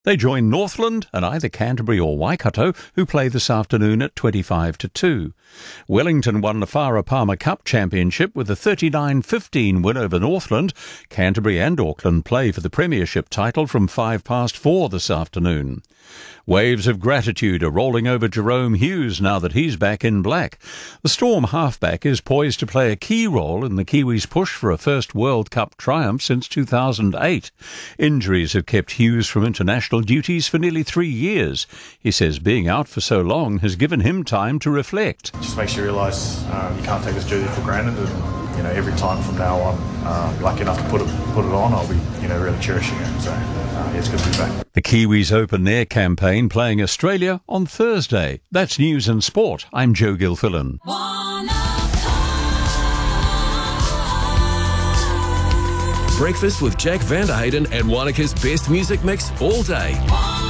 They join Northland and either Canterbury or Waikato, who play this afternoon at 25-2. Wellington won the Farah Palmer Cup Championship with a 39-15 win over Northland. Canterbury and Auckland play for the Premiership title from 4:05 this afternoon. Waves of gratitude are rolling over Jerome Hughes now that he's back in black. The Storm halfback is poised to play a key role in the Kiwis' push for a first World Cup triumph since 2008. Injuries have kept Hughes from international duties for nearly 3 years. He says being out for so long has given him time to reflect. Just makes you realise you can't take this jersey for granted, and every time from now on, lucky enough to put it on, I'll be really cherishing it. So it's good to be back. The Kiwis open their campaign playing Australia on Thursday. That's News and Sport. I'm Joe Gilfillan. Breakfast with Jack Van der Hayden and Wanaka's best music mix all day.